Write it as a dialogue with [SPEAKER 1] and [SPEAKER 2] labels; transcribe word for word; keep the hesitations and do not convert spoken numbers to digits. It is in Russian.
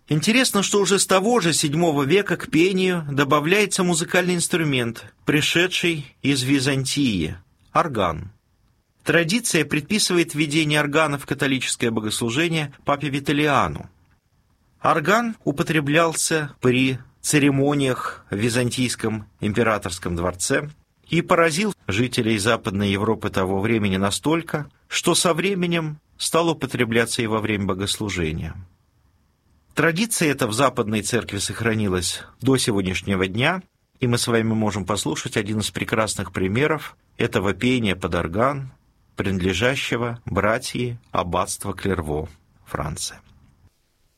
[SPEAKER 1] Интересно, что уже с того же седьмого века к пению добавляется музыкальный инструмент, пришедший из Византии – орган. Традиция предписывает введение органа в католическое богослужение папе Виталиану. Орган употреблялся при церемониях в Византийском императорском дворце и поразил жителей Западной Европы того времени настолько, что со временем стал употребляться и во время богослужения. Традиция эта в Западной Церкви сохранилась до сегодняшнего дня, и мы с вами можем послушать один из прекрасных примеров этого пения под орган, принадлежащего братьи аббатства Клерво, Франция.